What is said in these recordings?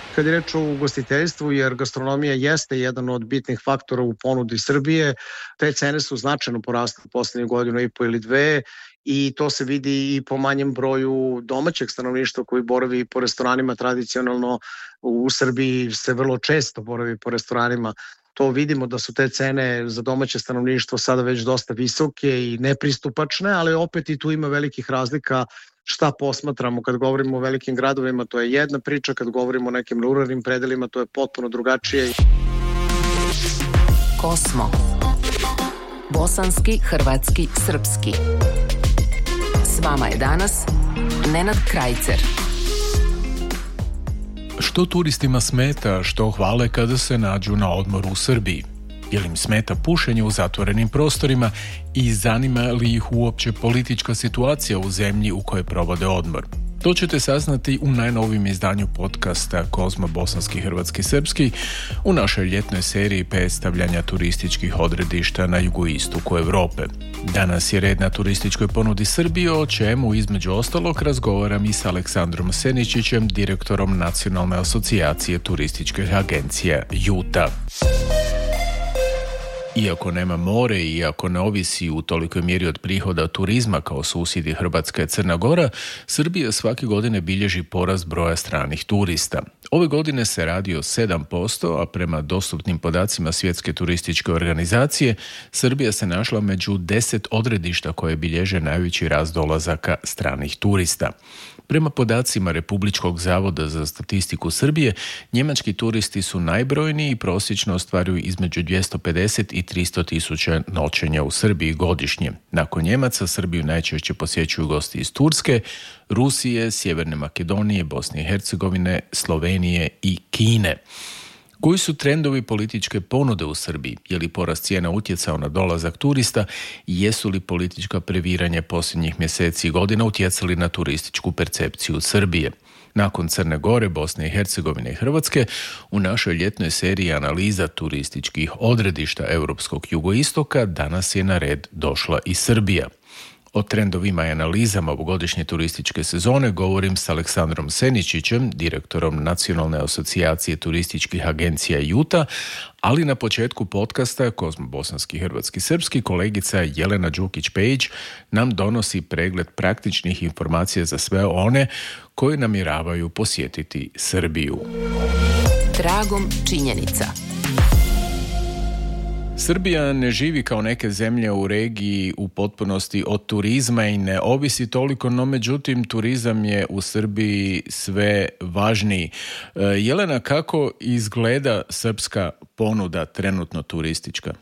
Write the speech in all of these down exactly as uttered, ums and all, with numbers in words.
Kad je reč o ugostiteljstvu, jer gastronomija jeste jedan od bitnih faktora u ponudi Srbije, te cene su značajno porasle u poslednju godinu i po ili dve i to se vidi i po manjem broju domaćeg stanovništva koji boravi po restoranima. Tradicionalno u Srbiji se vrlo često boravi po restoranima. To vidimo da su te cene za domaće stanovništvo sada već dosta visoke i nepristupačne, ali opet i tu ima velikih razlika šta posmatramo. Kad govorimo o velikim gradovima, to je jedna priča, kad govorimo o nekim ruralnim predelima, to je potpuno drugačije. Kosmo. Bosanski, hrvatski, srpski. S vama je danas Nenad Krajcer. Što turistima smeta, što hvale kada se nađu na odmoru u Srbiji? Je li im smeta pušenje u zatvorenim prostorima i zanima li ih uopće politička situacija u zemlji u kojoj provode odmor? To ćete saznati u najnovijem izdanju podcasta Kozmo Bosanski, Hrvatski, Srpski u našoj ljetnoj seriji predstavljanja turističkih odredišta na jugoistoku Europe. Danas je red na turističkoj ponudi Srbije, o čemu između ostalog razgovaram i s Aleksandrom Seničićem, direktorom Nacionalne asocijacije turističkih agencija Juta. Iako nema more i iako ne ovisi u tolikoj mjeri od prihoda turizma kao susjedi Hrvatska i Crna Gora, Srbija svake godine bilježi porast broja stranih turista. Ove godine se radi o sedam posto, a prema dostupnim podacima Svjetske turističke organizacije, Srbija se našla među deset odredišta koje bilježe najveći rast dolazaka stranih turista. Prema podacima Republičkog zavoda za statistiku Srbije, njemački turisti su najbrojniji i prosječno ostvaruju između dvjesto pedeset i tristo tisuća noćenja u Srbiji godišnje. Nakon Njemaca, Srbiju najčešće posjećuju gosti iz Turske, Rusije, Sjeverne Makedonije, Bosne i Hercegovine, Slovenije i Kine. Koji su trendovi političke ponude u Srbiji? Je li porast cijena utjecao na dolazak turista i jesu li politička previranja posljednjih mjeseci i godina utjecali na turističku percepciju Srbije? Nakon Crne Gore, Bosne i Hercegovine i Hrvatske, u našoj ljetnoj seriji analiza turističkih odredišta europskog jugoistoka danas je na red došla i Srbija. O trendovima i analizama ovogodišnje turističke sezone govorim s Aleksandrom Seničićem, direktorom Nacionalne asocijacije turističkih agencija Juta, ali na početku podcasta Kozmo Bosanski, Hrvatski, Srpski kolegica Jelena Đukić-Pejić nam donosi pregled praktičnih informacija za sve one koji namjeravaju posjetiti Srbiju. Tragom činjenica. Srbija ne živi kao neke zemlje u regiji u potpunosti od turizma i ne ovisi toliko, no međutim turizam je u Srbiji sve važniji. Jelena, kako izgleda srpska ponuda trenutno turistička?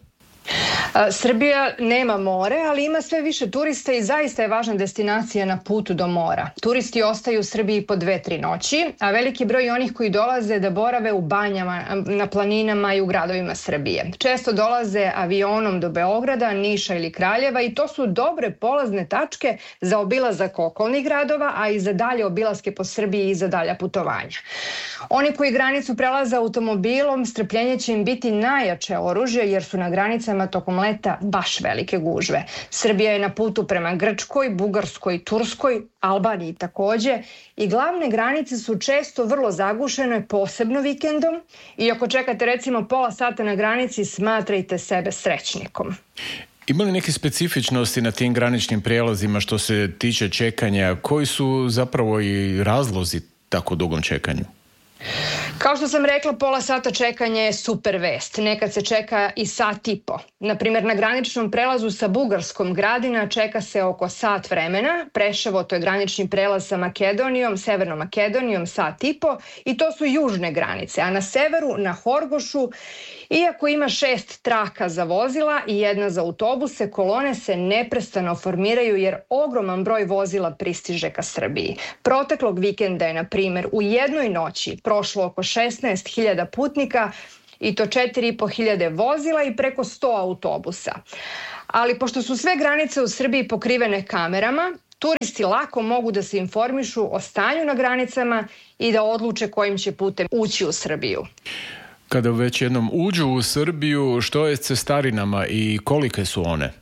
Srbija nema more, ali ima sve više turista i zaista je važna destinacija na putu do mora. Turisti ostaju u Srbiji po dve, tri noći, a veliki broj onih koji dolaze da borave u banjama, na planinama i u gradovima Srbije. Često dolaze avionom do Beograda, Niša ili Kraljeva i to su dobre polazne tačke za obilazak okolnih gradova, a i za dalje obilaske po Srbiji i za dalja putovanja. Oni koji granicu prelaze automobilom, strpljenje će im biti najjače oružje jer su na granicama tokom leta baš velike gužve. Srbija je na putu prema Grčkoj, Bugarskoj, Turskoj, Albaniji takođe i glavne granice su često vrlo zagušene, posebno vikendom i ako čekate recimo pola sata na granici, smatrajte sebe srećnikom. Ima li neke specifičnosti na tim graničnim prijelazima što se tiče čekanja? Koji su zapravo i razlozi tako dugom čekanju? Kao što sam rekla, pola sata čekanja je super vest. Nekad se čeka i sat i po. Naprimjer, na graničnom prelazu sa Bugarskom Gradina čeka se oko sat vremena. Preševo, to je granični prelaz sa Makedonijom, Severnom Makedonijom, sat i po. I to su južne granice. A na severu, na Horgošu, iako ima šest traka za vozila i jedna za autobuse, kolone se neprestano formiraju jer ogroman broj vozila pristiže ka Srbiji. Proteklog vikenda je, na primjer, u jednoj noći prošlo oko šesnaest hiljada putnika i to četiri i po hiljade vozila i preko sto autobusa. Ali pošto su sve granice u Srbiji pokrivene kamerama, turisti lako mogu da se informišu o stanju na granicama i da odluče kojim će putem ući u Srbiju. Kada već jednom uđu u Srbiju, što je s cestarinama i kolike su one?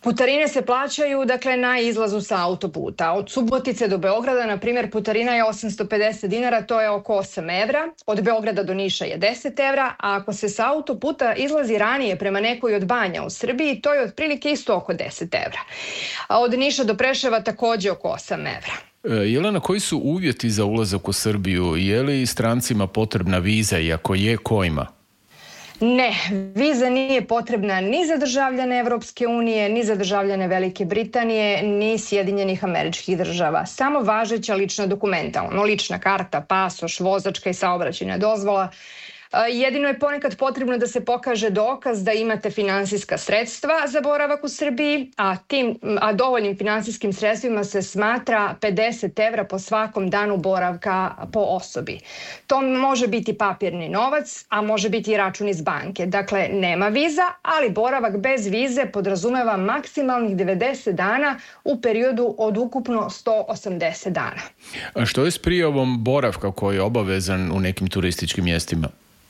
Putarine se plaćaju dakle na izlazu sa autoputa. Od Subotice do Beograda, na primjer, putarina je osamsto pedeset dinara, to je oko osam evra. Od Beograda do Niša je deset evra, a ako se sa autoputa izlazi ranije prema nekoj od banja u Srbiji, to je otprilike isto oko deset evra. A od Niša do Preševa takođe oko osam evra. Jelena, koji su uvjeti za ulazak u Srbiju? Je li strancima potrebna viza i ako je, kojima? Ne, viza nije potrebna ni za državljane Evropske unije, ni za državljane Velike Britanije, ni Sjedinjenih Američkih Država. Samo važeća lična dokumenta, ono lična karta, pasoš, vozačka i saobraćajna dozvola. Jedino je ponekad potrebno da se pokaže dokaz da imate finansijska sredstva za boravak u Srbiji, a, tim, a dovoljnim finansijskim sredstvima se smatra pedeset evra po svakom danu boravka po osobi. To može biti papirni novac, a može biti i račun iz banke. Dakle, nema viza, ali boravak bez vize podrazumeva maksimalnih devedeset dana u periodu od ukupno sto osamdeset dana. A što je s prijavom boravka koji je obavezan u nekim turističkim mjestima?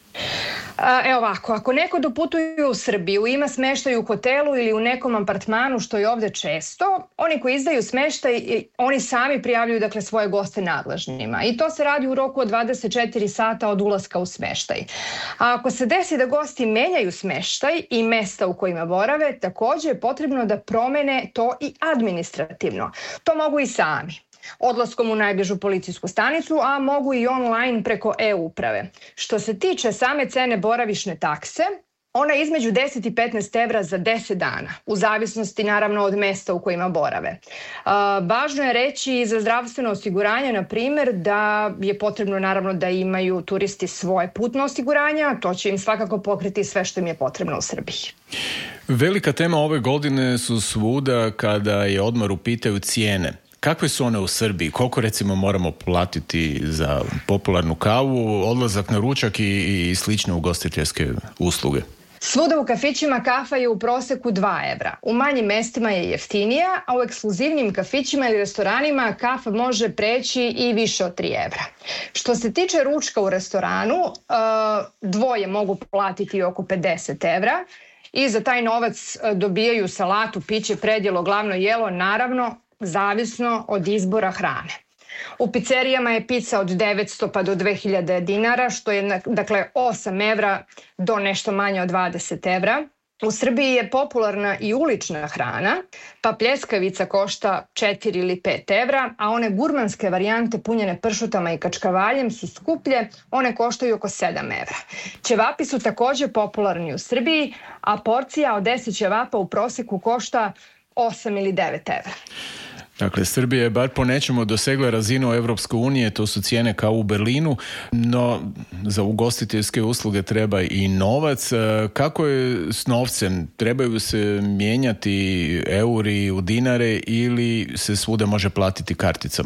Evo ovako, ako neko doputuje u Srbiju, ima smeštaj u hotelu ili u nekom apartmanu, što je ovde često, oni koji izdaju smeštaj, oni sami prijavljuju dakle svoje goste nadležnima i to se radi u roku od dvadeset četiri sata od ulaska u smeštaj. A ako se desi da gosti menjaju smeštaj i mesta u kojima borave, takođe je potrebno da promene to i administrativno. To mogu i sami, odlaskom u najbližu policijsku stanicu, a mogu i online preko e-uprave. Što se tiče same cene boravišne takse, ona je između deset i petnaest evra za deset dana, u zavisnosti naravno od mesta u kojima borave. A, važno je reći i za zdravstveno osiguranje, na primjer, da je potrebno naravno da imaju turisti svoje putno osiguranje, a to će im svakako pokriti sve što im je potrebno u Srbiji. Velika tema ove godine su svuda kada je odmor u pitanju cijene. Kakve su one u Srbiji? Koliko recimo moramo platiti za popularnu kavu, odlazak na ručak i, i slične ugostiteljske usluge? Svuda u kafićima kafa je u proseku dva evra. U manjim mestima je jeftinija, a u ekskluzivnim kafićima ili restoranima kafa može preći i više od tri evra. Što se tiče ručka u restoranu, dvoje mogu platiti oko pedeset evra i za taj novac dobijaju salatu, piće, predjelo, glavno jelo, naravno, zavisno od izbora hrane. U pizzerijama je pizza od devetsto pa do dve hiljade dinara, što je dakle osam evra do nešto manje od dvadeset evra. U Srbiji je popularna i ulična hrana, pa pljeskavica košta četiri ili pet evra, a one gurmanske varijante punjene pršutama i kačkavaljem su skuplje, one koštaju oko sedam evra. Ćevapi su takođe popularni u Srbiji, a porcija od deset ćevapa u proseku košta osam ili devet evra. Dakle, Srbija je bar po nečemu dosegla razinu Evropske unije, to su cijene kao u Berlinu, no za ugostiteljske usluge treba i novac. Kako je s novcem? Trebaju se mijenjati euri u dinare ili se svuda može platiti karticom?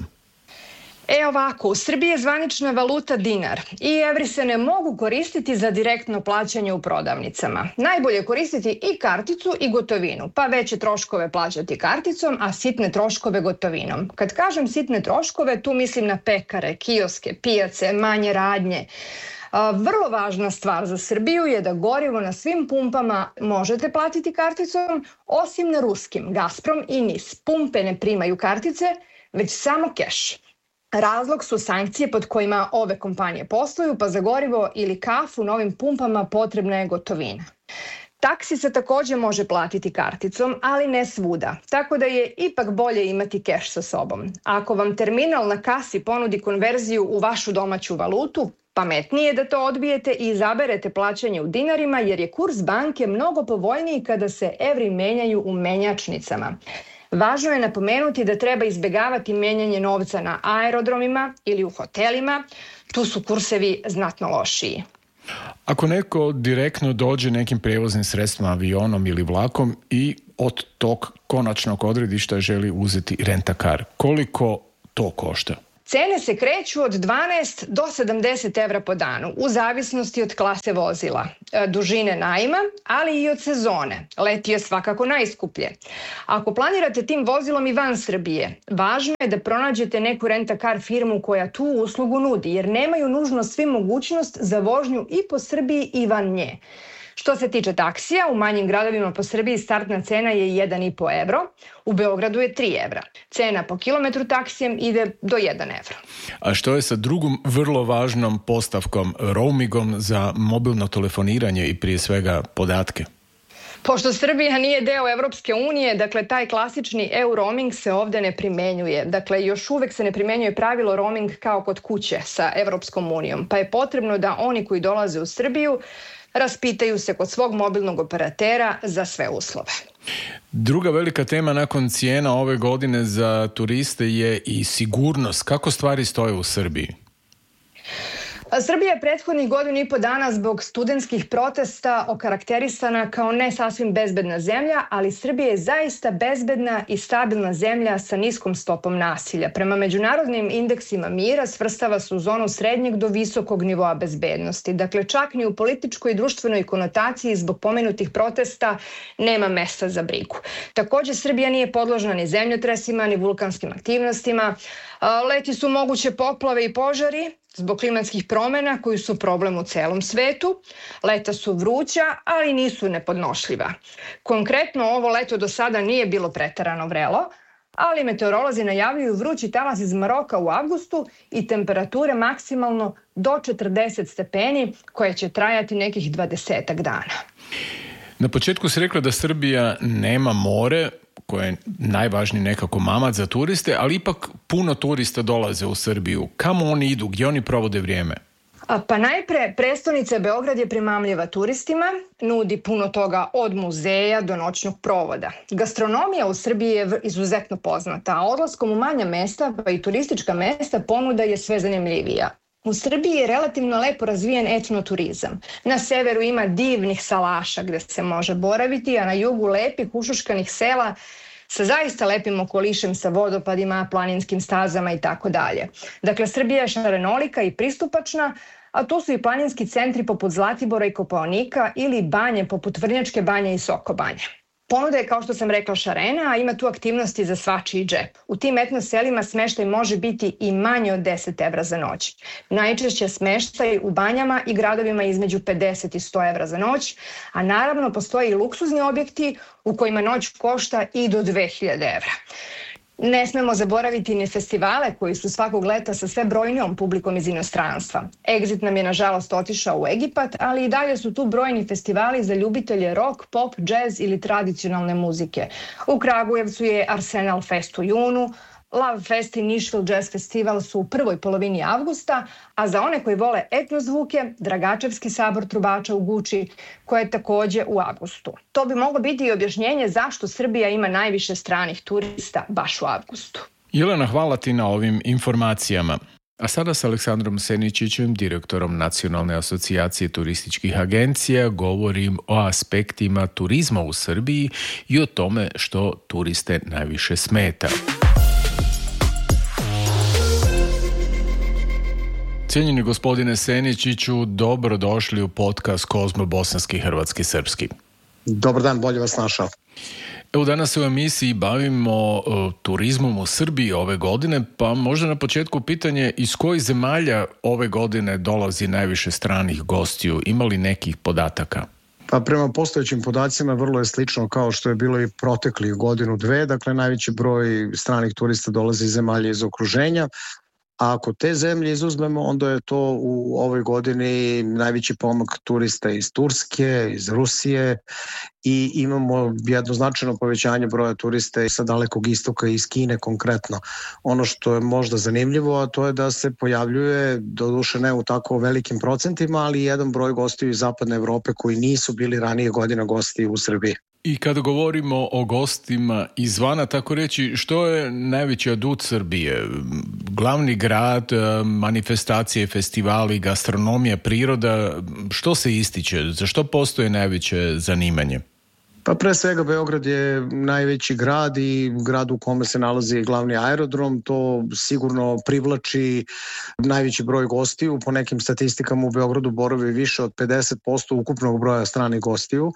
E ovako, u Srbiji je zvanična valuta dinar i evri se ne mogu koristiti za direktno plaćanje u prodavnicama. Najbolje je koristiti i karticu i gotovinu, pa veće troškove plaćati karticom, a sitne troškove gotovinom. Kad kažem sitne troškove, tu mislim na pekare, kioske, pijace, manje radnje. Vrlo važna stvar za Srbiju je da gorivo na svim pumpama možete platiti karticom, osim na ruskim, Gazprom i NIS. Pumpe ne primaju kartice, već samo keš. Razlog su sankcije pod kojima ove kompanije posluju, pa za gorivo ili kafu na ovim pumpama potrebna je gotovina. Taksi se takođe može platiti karticom, ali ne svuda, tako da je ipak bolje imati keš sa sobom. Ako vam terminal na kasi ponudi konverziju u vašu domaću valutu, pametnije je da to odbijete i izaberete plaćanje u dinarima, jer je kurs banke mnogo povoljniji kada se evri menjaju u menjačnicama. Važno je napomenuti da treba izbjegavati menjanje novca na aerodromima ili u hotelima, tu su kursevi znatno lošiji. Ako neko direktno dođe nekim prijevoznim sredstvima, avionom ili vlakom i od tog konačnog odredišta želi uzeti rentakar, koliko to košta? Cene se kreću od dvanaest do sedamdeset evra po danu, u zavisnosti od klase vozila, dužine najma, ali i od sezone. Leti je svakako najskuplje. Ako planirate tim vozilom i van Srbije, važno je da pronađete neku rentakar firmu koja tu uslugu nudi, jer nemaju nužno svi mogućnost za vožnju i po Srbiji i van nje. Što se tiče taksija, u manjim gradovima po Srbiji startna cena je jedan i po evro, u Beogradu je tri evra. Cena po kilometru taksijem ide do jedan evro. A što je sa drugom vrlo važnom postavkom, roamingom za mobilno telefoniranje i prije svega podatke? Pošto Srbija nije deo Evropske unije, dakle taj klasični e-roaming se ovde ne primenjuje. Dakle, još uvek se ne primenjuje pravilo roaming kao kod kuće sa Evropskom unijom, pa je potrebno da oni koji dolaze u Srbiju raspitaju se kod svog mobilnog operatera za sve uslove. Druga velika tema nakon cijena ove godine za turiste je i sigurnost. Kako stvari stoje u Srbiji? Srbija je prethodnih godinu i po dana zbog studentskih protesta okarakterisana kao ne sasvim bezbedna zemlja, ali Srbija je zaista bezbedna i stabilna zemlja sa niskom stopom nasilja. Prema međunarodnim indeksima mira svrstava se u zonu srednjeg do visokog nivoa bezbednosti. Dakle, čak ni u političkoj i društvenoj konotaciji zbog pomenutih protesta nema mesta za brigu. Takođe, Srbija nije podložna ni zemljotresima, ni vulkanskim aktivnostima. Leti su moguće poplave i požari zbog klimatskih promena koji su problem u celom svetu. Leta su vruća, ali nisu nepodnošljiva. Konkretno, ovo leto do sada nije bilo preterano vrelo, ali meteorolozi najavljuju vrući talas iz Maroka u avgustu i temperature maksimalno do četrdeset stepeni koje će trajati nekih dvadesetak dana. Na početku si rekla da Srbija nema more, koje je najvažniji nekako mamac za turiste, ali ipak puno turista dolaze u Srbiju. Kamo oni idu? Gdje oni provode vrijeme? Pa najpre, prestonica Beograd je primamljiva turistima, nudi puno toga od muzeja do noćnog provoda. Gastronomija u Srbiji je izuzetno poznata, a odlaskom u manja mesta, pa i turistička mesta, ponuda je sve zanimljivija. U Srbiji je relativno lepo razvijen etnoturizam. Na severu ima divnih salaša gde se može boraviti, a na jugu lepih ušuškanih sela sa zaista lepim okolišem, sa vodopadima, planinskim stazama i tako dalje. Dakle, Srbija je šarenolika i pristupačna, a tu su i planinski centri poput Zlatibora i Kopaonika ili banje poput Vrnjačke banje i Sokobanje. Ponuda je, kao što sam rekla, šarena, a ima tu aktivnosti za svačiji džep. U tim etno selima smeštaj može biti i manje od deset evra za noć. Najčešće smeštaj u banjama i gradovima između pedeset i sto evra za noć, a naravno postoje i luksuzni objekti u kojima noć košta i do dve hiljade evra. Ne smemo zaboraviti ni festivale koji su svakog leta sa sve brojnijom publikom iz inostranstva. Exit nam je nažalost otišao u Egipat, ali i dalje su tu brojni festivali za ljubitelje rock, pop, džez ili tradicionalne muzike. U Kragujevcu je Arsenal Fest u junu, Love Fest i Nišvil Jazz Festival su u prvoj polovini avgusta, a za one koji vole etno zvuke, Dragačevski sabor trubača u Guči, koje je takođe u avgustu. To bi moglo biti i objašnjenje zašto Srbija ima najviše stranih turista baš u avgustu. Jelena, hvala ti na ovim informacijama. A sada s Aleksandrom Seničićem, direktorom Nacionalne asocijacije turističkih agencija, govorim o aspektima turizma u Srbiji i o tome što turiste najviše smeta. Cijenjeni gospodine Seničiću, dobro došli u podcast Kozmo Bosanski, Hrvatski, Srpski. Dobar dan, bolje vas našao. Evo, danas se u emisiji bavimo uh, turizmom u Srbiji ove godine, pa možda na početku pitanje iz kojih zemalja ove godine dolazi najviše stranih gostiju? Ima li nekih podataka? Pa prema postojećim podacima vrlo je slično kao što je bilo i proteklih godinu dve, dakle najveći broj stranih turista dolazi iz zemalja iz okruženja. A ako te zemlje izuzmemo, onda je to u ovoj godini najveći pomak turista iz Turske, iz Rusije i imamo jedno značajno povećanje broja turista sa Dalekog istoka i iz Kine konkretno. Ono što je možda zanimljivo, a to je da se pojavljuje, doduše ne u tako velikim procentima, ali jedan broj gostiju iz Zapadne Evrope koji nisu bili ranije godina gosti u Srbiji. I kada govorimo o gostima izvana, tako reći, što je najveći adut Srbije? Glavni grad, manifestacije, festivali, gastronomija, priroda, što se ističe? Za što postoje najveće zanimanje? Pa pre svega Beograd je najveći grad i grad u kome se nalazi glavni aerodrom. To sigurno privlači najveći broj gostiju. Po nekim statistikama u Beogradu boravi više od pedeset posto ukupnog broja stranih gostiju.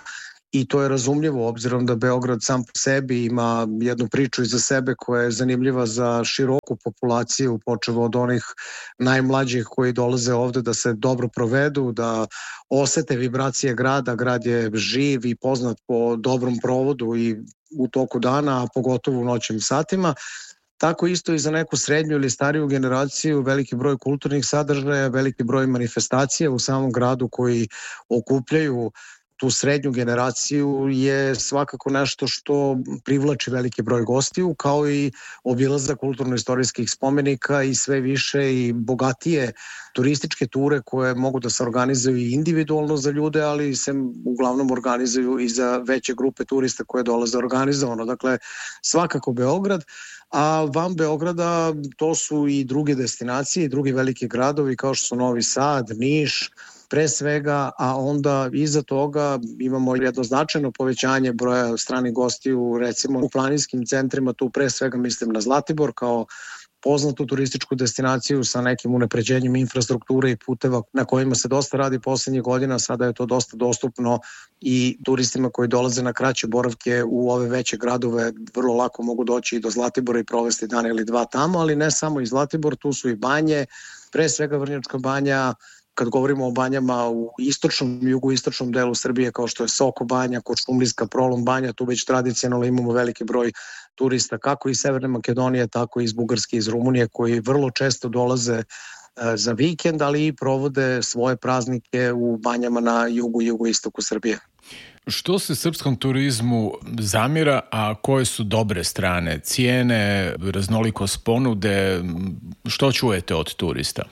i to je razumljivo obzirom da Beograd sam po sebi ima jednu priču iza sebe koja je zanimljiva za široku populaciju, počevo od onih najmlađih koji dolaze ovde da se dobro provedu, da osete vibracije grada. Grad je živ i poznat po dobrom provodu i u toku dana, a pogotovo u noćnim satima. Tako isto i za neku srednju ili stariju generaciju, veliki broj kulturnih sadržaja, veliki broj manifestacija u samom gradu koji okupljaju tu srednju generaciju je svakako nešto što privlači veliki broj gostiju, kao i obilazak kulturno-istorijskih spomenika i sve više i bogatije turističke ture koje mogu da se organizuju i individualno za ljude, ali se uglavnom organizuju i za veće grupe turista koje dolaze organizovano. Dakle, svakako Beograd, a van Beograda to su i druge destinacije i drugi veliki gradovi kao što su Novi Sad, Niš, pre svega, a onda iza toga imamo jedno značajno povećanje broja stranih gostiju, recimo u planinskim centrima, tu pre svega mislim na Zlatibor kao poznatu turističku destinaciju sa nekim unapređenjem infrastrukture i puteva na kojima se dosta radi poslednjih godina. Sada je to dosta dostupno i turistima koji dolaze na kraće boravke u ove veće gradove vrlo lako mogu doći i do Zlatibora i provesti dan ili dva tamo, ali ne samo i Zlatibor, tu su i banje, pre svega Vrnjačka banja. Kad govorimo o banjama u istočnom, jugoistočnom delu Srbije kao što je Soko banja, Kočumlijska, Prolom banja, tu već tradicionalno imamo veliki broj turista kako iz Severne Makedonije, tako i iz Bugarske i iz Rumunije koji vrlo često dolaze za vikend, ali i provode svoje praznike u banjama na jugu i jugoistoku Srbije. Što se srpskom turizmu zamjera, a koje su dobre strane? Cijene, raznolikost ponude, što čujete od turista?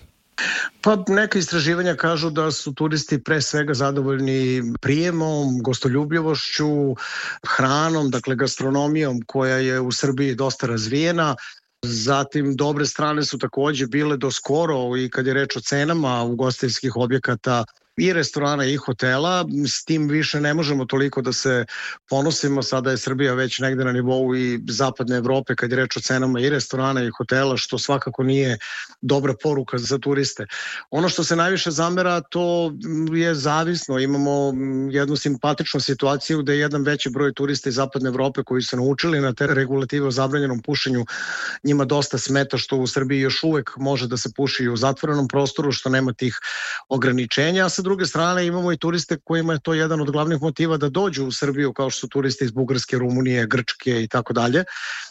Pa neka istraživanja kažu da su turisti pre svega zadovoljni prijemom, gostoljubljivošću, hranom, dakle gastronomijom koja je u Srbiji dosta razvijena. Zatim dobre strane su takođe bile do skoro i kad je reč o cenama ugostiteljskih objekata i restorana i hotela, s tim više ne možemo toliko da se ponosimo, sada je Srbija već negde na nivou i zapadne Evrope kad je reč o cenama i restorana i hotela, što svakako nije dobra poruka za turiste. Ono što se najviše zamera to je zavisno, imamo jednu simpatičnu situaciju da je jedan veći broj turista iz zapadne Evrope koji su naučili na te regulative o zabranjenom pušenju, njima dosta smeta što u Srbiji još uvek može da se puši u zatvorenom prostoru, što nema tih ograničenja, a sa druge strane imamo i turiste kojima je to jedan od glavnih motiva da dođu u Srbiju, kao što su turisti iz Bugarske, Rumunije, Grčke i tako dalje.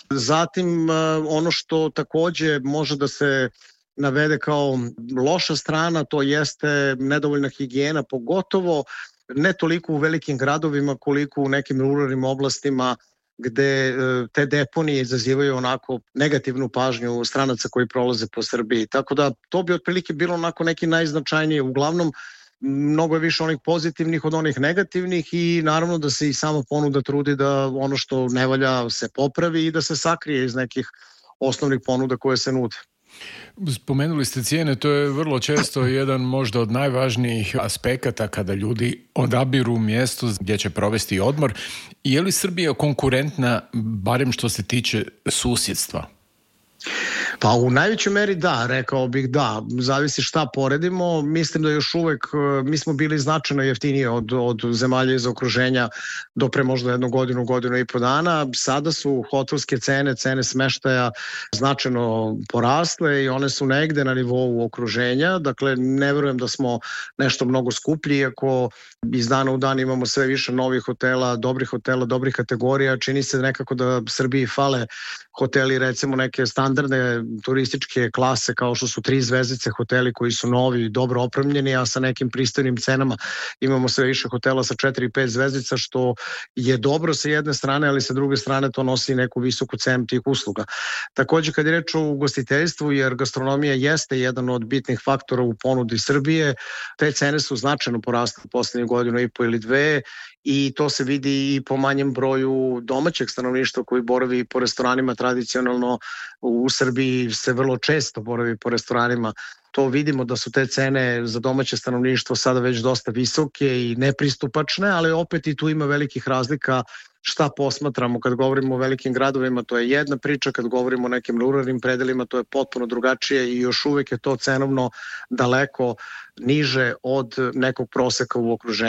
Zatim ono što takođe može da se navede kao loša strana, to jeste nedovoljna higijena, pogotovo ne toliko u velikim gradovima koliko u nekim ruralnim oblastima gde te deponije izazivaju onako negativnu pažnju stranaca koji prolaze po Srbiji. Tako da to bi otprilike bilo onako neki najznačajnije. Uglavnom, mnogo je više onih pozitivnih od onih negativnih i naravno da se i sama ponuda trudi da ono što ne valja se popravi i da se sakrije iz nekih osnovnih ponuda koje se nude. Spomenuli ste cijene, to je vrlo često jedan možda od najvažnijih aspekata kada ljudi odabiru mjesto gdje će provesti odmor. Je li Srbija konkurentna, barem što se tiče susjedstva? Pa u najvećoj meri da, rekao bih da, zavisi šta poredimo. Mislim da još uvek, mi smo bili značajno jeftinije od, od zemalja iz okruženja do pre možda jednu godinu, godinu i po dana. Sada su hotelske cene, cene smeštaja značajno porasle i one su negde na nivou okruženja. Dakle, ne verujem da smo nešto mnogo skuplji, iako iz dana u dan imamo sve više novih hotela, dobrih hotela, dobrih kategorija. Čini se nekako da Srbiji fale hoteli, recimo neke standardne turističke klase kao što su tri zvezdice hoteli koji su novi i dobro opremljeni, a sa nekim pristojnim cenama. Imamo sve više hotela sa četiri i pet zvezdica, što je dobro sa jedne strane, ali sa druge strane to nosi neku visoku cenu tih usluga. Takođe, kad je reč o ugostiteljstvu, jer gastronomija jeste jedan od bitnih faktora u ponudi Srbije, te cene su značajno porasle poslednje godinu i po ili dve, i to se vidi i po manjem broju domaćeg stanovništva koji boravi po restoranima. Tradicionalno u Srbiji se vrlo često boravi po restoranima. To vidimo da su te cene za domaće stanovništvo sada već dosta visoke i nepristupačne, ali opet i tu ima velikih razlika šta posmatramo. Kad govorimo o velikim gradovima, to je jedna priča, kad govorimo o nekim ruralnim predelima, to je potpuno drugačije i još uvek je to cenovno daleko niže od nekog proseka u okruženju.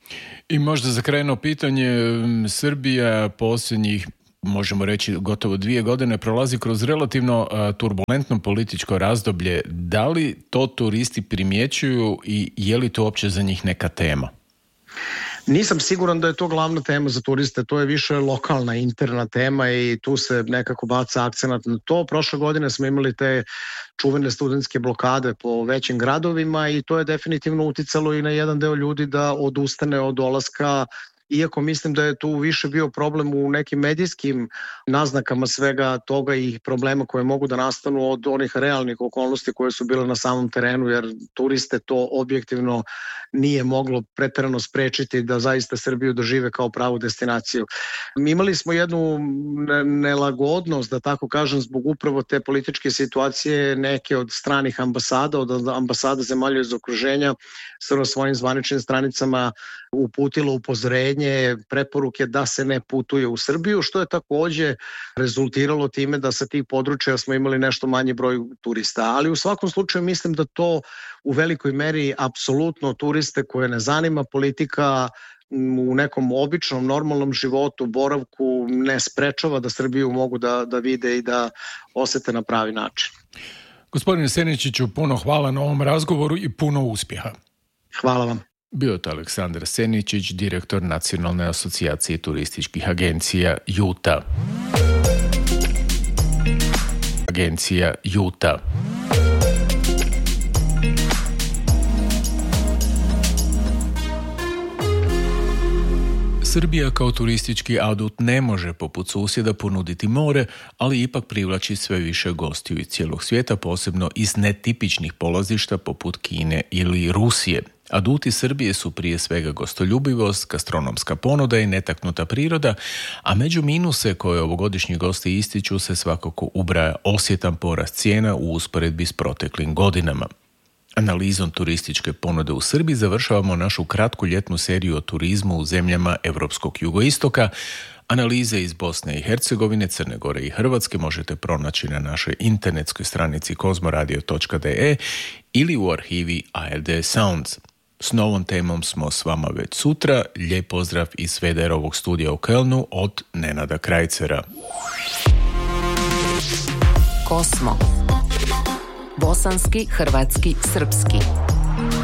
I možda za krajno pitanje, Srbija posljednjih, možemo reći, gotovo dvije godine prolazi kroz relativno turbulentno političko razdoblje. Da li to turisti primjećuju i je li to uopće za njih neka tema? Nisam siguran da je to glavna tema za turiste, to je više lokalna, interna tema i tu se nekako baca akcenat na to. Prošle godine smo imali te čuvene studentske blokade po većim gradovima i to je definitivno uticalo i na jedan deo ljudi da odustane od dolaska, iako mislim da je tu više bio problem u nekim medijskim naznakama svega toga i problema koje mogu da nastanu od onih realnih okolnosti koje su bile na samom terenu, jer turiste to objektivno nije moglo preterano sprečiti da zaista Srbiju dožive kao pravu destinaciju. Imali smo jednu nelagodnost, da tako kažem, zbog upravo te političke situacije. Neke od stranih ambasada, od ambasada zemalja iz okruženja su na svojim zvaničnim stranicama uputilo upozorenje, preporuke da se ne putuje u Srbiju, što je takođe rezultiralo time da sa tih područja smo imali nešto manji broj turista. Ali u svakom slučaju mislim da to u velikoj meri apsolutno turiste koje ne zanima politika u nekom običnom, normalnom životu, boravku ne sprečava da Srbiju mogu da, da vide i da osete na pravi način. Gospodine Seničiću, puno hvala na ovom razgovoru i puno uspjeha. Hvala vam. Bio je to Aleksandar Seničić, direktor Nacionalne asocijacije turističkih agencija Juta. Agencija Juta. Srbija kao turistički adut ne može poput susjeda ponuditi more, ali ipak privlači sve više gostiju iz cijelog svijeta, posebno iz netipičnih polazišta poput Kine ili Rusije. Aduti Srbije su prije svega gostoljubivost, gastronomska ponuda i netaknuta priroda, a među minuse koje ovogodišnji gosti ističu se svakako ubraja osjetan porast cijena u usporedbi s proteklim godinama. Analizom turističke ponude u Srbiji završavamo našu kratku ljetnu seriju o turizmu u zemljama Europskog jugoistoka. Analize iz Bosne i Hercegovine, Crne Gore i Hrvatske možete pronaći na našoj internetskoj stranici kozmoradio točka de e ili u arhivi A R D Sounds. S novom temom smo s vama već sutra. Lijep pozdrav iz Svederovog studija u Kölnu od Nenada Krajcera. Kosmo. Bosanski, hrvatski, srpski.